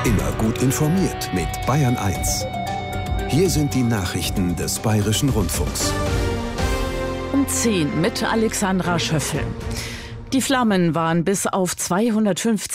Immer gut informiert mit Bayern 1. Hier sind die Nachrichten des Bayerischen Rundfunks. Um 10 mit Alexandra Schöffel. Die Flammen waren bis auf 250